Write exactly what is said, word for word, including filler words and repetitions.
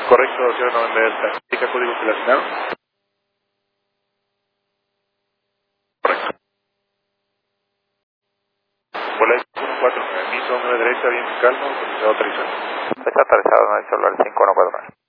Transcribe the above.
Correcto, cero noventa Delta. ¿Indica código que le asignaron? Correcto. Vuela uno cuatro nueve mil, nueve derecha, bien calmo, autorizado aterrizar. Está autorizado, no hay celular cinco uno cuatro nueve.